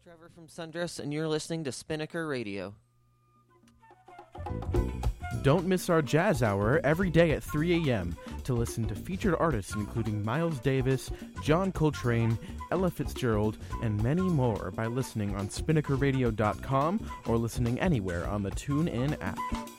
Trevor from Sundress, and you're listening to Spinnaker Radio. Don't miss our Jazz Hour every day at 3 a.m. to listen to featured artists including Miles Davis, John Coltrane, Ella Fitzgerald, and many more by listening on SpinnakerRadio.com or listening anywhere on the TuneIn app.